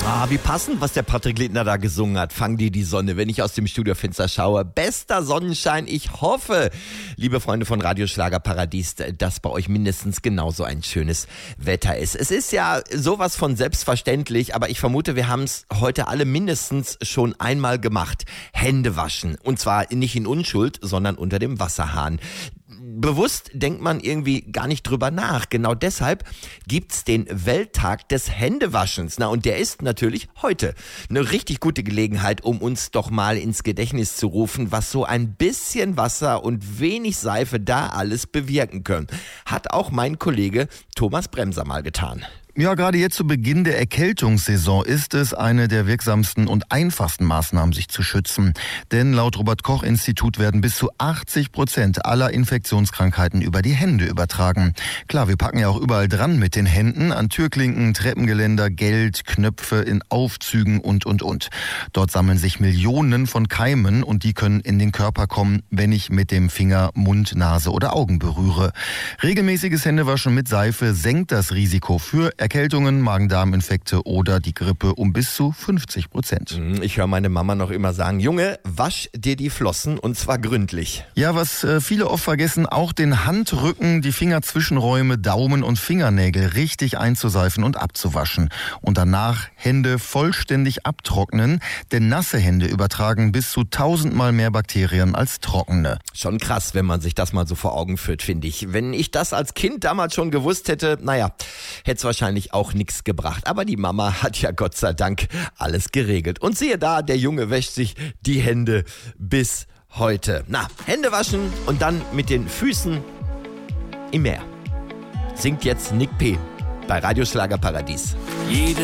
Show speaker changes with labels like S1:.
S1: Ah, wie passend, was der Patrick Lindner da gesungen hat. Fang dir die Sonne, wenn ich aus dem Studiofenster schaue. Bester Sonnenschein. Ich hoffe, liebe Freunde von Radio Schlagerparadies, dass bei euch mindestens genauso ein schönes Wetter ist. Es ist ja sowas von selbstverständlich, aber ich vermute, wir haben es heute alle mindestens schon einmal gemacht. Hände waschen. Und zwar nicht in Unschuld, sondern unter dem Wasserhahn. Bewusst denkt man irgendwie gar nicht drüber nach. Genau deshalb gibt's den Welttag des Händewaschens. Na, und der ist natürlich heute eine richtig gute Gelegenheit, um uns doch mal ins Gedächtnis zu rufen, was so ein bisschen Wasser und wenig Seife da alles bewirken können. Hat auch mein Kollege Thomas Bremser mal getan.
S2: Ja, gerade jetzt zu Beginn der Erkältungssaison ist es eine der wirksamsten und einfachsten Maßnahmen, sich zu schützen. Denn laut Robert-Koch-Institut werden bis zu 80% aller Infektionskrankheiten über die Hände übertragen. Klar, wir packen ja auch überall dran mit den Händen, an Türklinken, Treppengeländer, Geld, Knöpfe, in Aufzügen und. Dort sammeln sich Millionen von Keimen und die können in den Körper kommen, wenn ich mit dem Finger Mund, Nase oder Augen berühre. Regelmäßiges Händewaschen mit Seife senkt das Risiko für Erkältungen, Magen-Darm-Infekte oder die Grippe um bis zu 50%.
S1: Ich höre meine Mama noch immer sagen, Junge, wasch dir die Flossen und zwar gründlich.
S2: Ja, was viele oft vergessen, auch den Handrücken, die Fingerzwischenräume, Daumen und Fingernägel richtig einzuseifen und abzuwaschen. Und danach Hände vollständig abtrocknen, denn nasse Hände übertragen bis zu 1000-mal mehr Bakterien als trockene.
S1: Schon krass, wenn man sich das mal so vor Augen führt, finde ich. Wenn ich das als Kind damals schon gewusst hätte, hätte es wahrscheinlich auch nichts gebracht. Aber die Mama hat ja Gott sei Dank alles geregelt. Und siehe da, der Junge wäscht sich die Hände bis heute. Na, Hände waschen und dann mit den Füßen im Meer. Singt jetzt Nick P. bei Radio Schlagerparadies.